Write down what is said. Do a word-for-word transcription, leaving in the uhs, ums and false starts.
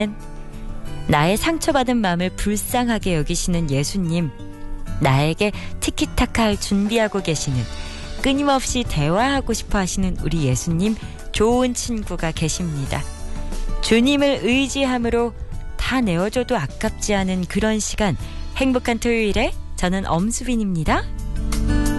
나의 상처받은 마음을 불쌍하게 여기시는 예수님, 나에게 티키타카 할 준비하고 계시는, 끊임없이 대화하고 싶어 하시는 우리 예수님, 좋은 친구가 계십니다. 주님을 의지함으로 다 내어줘도 아깝지 않은 그런 시간, 행복한 토요일에 저는 엄수빈입니다.